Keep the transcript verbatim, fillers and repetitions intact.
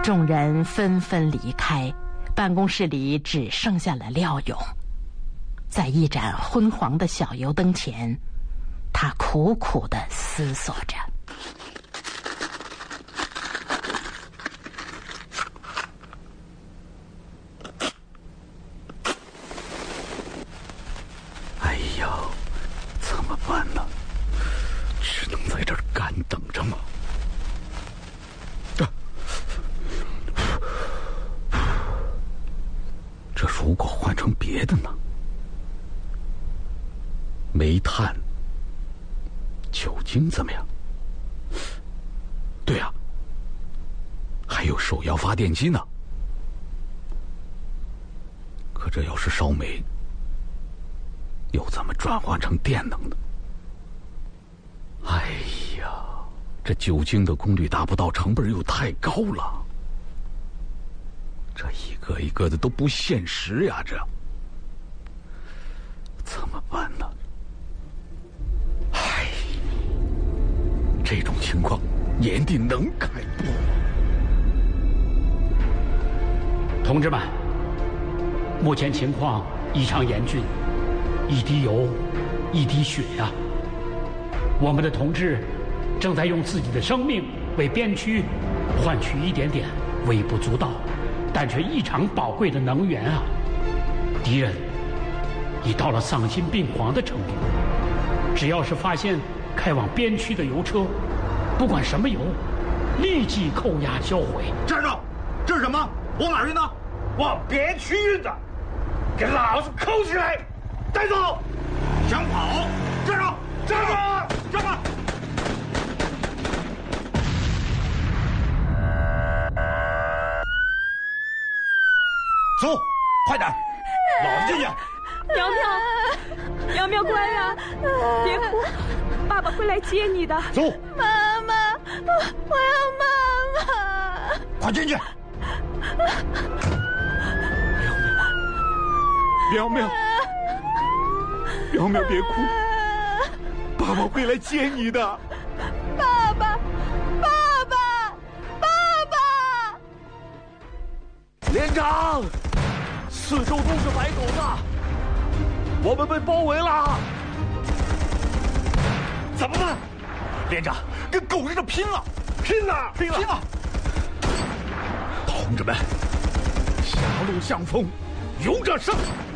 众人纷纷离开，办公室里只剩下了廖勇。在一盏昏黄的小油灯前，他苦苦地思索着。 哎呀，怎么办呢？只能在这儿干等着吗？啊、这如果换成别的呢？煤炭、酒精怎么样？对啊，还有手摇发电机呢。可这要是烧煤，又怎么转换成电能呢？哎呀，这酒精的功率达不到，成本又太高了，这一个一个的都不现实呀，这怎么办呢？唉，这种情况年底能开不？ 同志们，目前情况异常严峻，一滴油，一滴血呀、啊！我们的同志正在用自己的生命为边区换取一点点微不足道，但却异常宝贵的能源啊！敌人已到了丧心病狂的程度，只要是发现开往边区的油车，不管什么油，立即扣押销毁。 站住！这是什么？往哪运呢？往边区运的，给老子扣起来，带走！想跑？站住！站住！站住！走，快点，老子进去！ 苗苗，苗苗乖呀，别哭，爸爸会来接你的。 走， 妈妈，我要妈妈！ 快进去！ 苗苗，苗苗别哭，爸爸会来接你的。 爸爸，爸爸，爸爸！ 连长，四周都是白狗子，我们被包围了， 怎么办？连长，跟狗似的拼了！拼了！ 拼了！ 拼了！ 同志们，狭路相逢勇者胜！